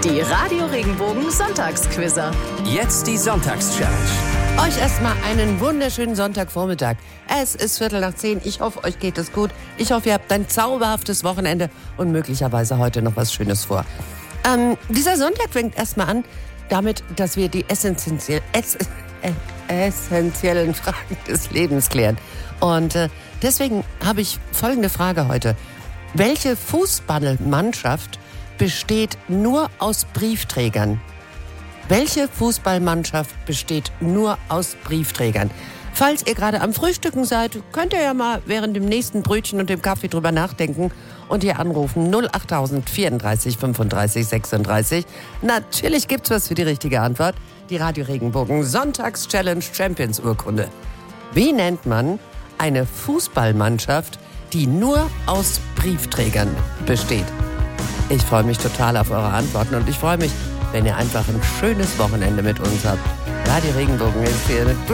Die Radio Regenbogen Sonntagsquizzer. Jetzt die Sonntagschallenge. Euch erstmal einen wunderschönen Sonntagvormittag. Es ist 9:15. Ich hoffe, euch geht es gut. Ich hoffe, ihr habt ein zauberhaftes Wochenende und möglicherweise heute noch was Schönes vor. Dieser Sonntag fängt erstmal an damit, dass wir die essentiellen Fragen des Lebens klären. Und deswegen habe ich folgende Frage heute. Welche Fußballmannschaft besteht nur aus Briefträgern? Welche Fußballmannschaft besteht nur aus Briefträgern? Falls ihr gerade am Frühstücken seid, könnt ihr ja mal während dem nächsten Brötchen und dem Kaffee drüber nachdenken und hier anrufen 08000 34 35 36. Natürlich gibt's was für die richtige Antwort. Die Radio Regenbogen Sonntagschallenge Champions Urkunde. Wie nennt man eine Fußballmannschaft, die nur aus Briefträgern besteht? Ich freue mich total auf eure Antworten und ich freue mich, wenn ihr einfach ein schönes Wochenende mit uns habt. Radio Regenbogen ist hier.